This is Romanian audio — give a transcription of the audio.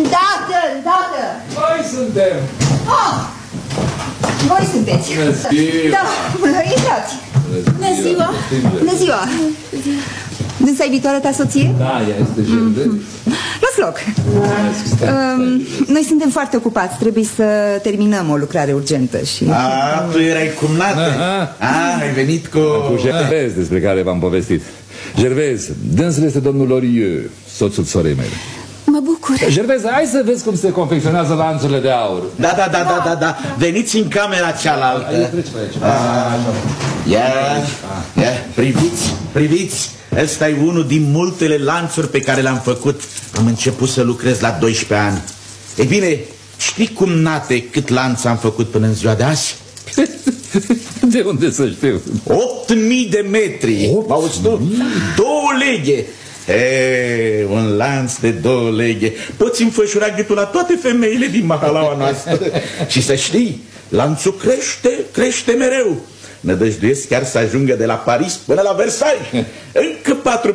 Îndată! Noi suntem! Voi sunteți. Bună ziua! Da, intrați. Bună ziua! Bună ziua! Dânsa-i viitoarea ta soție? Da, ea este Gervais. Luați loc. Noi suntem foarte ocupați. Trebuie să terminăm o lucrare urgentă și... Tu erai cumnată. Ai venit cu Gervais, despre care v-am povestit. Gervais, dânsul este domnul Lorieux, soțul sorei mele. Mă bucur. Gervais, hai să vezi cum se confecționează lanțurile de aur. Da. Veniți în camera cealaltă. Ia, priviți. Ăsta e unul din multele lanțuri pe care le-am făcut. Am început să lucrez la 12 ani. Ei bine, știi cum, nate, cât lanț am făcut până în ziua de azi? De unde să știu? 8.000 de metri. Auzi tu? 2 leghe. Un lanț de 2 leghe. Poți înfășura gâtul la toate femeile din mahalaua noastră. Și să știi, lanțul crește mereu. Nădăjduiesc chiar să ajungă de la Paris până la Versailles. Încă 4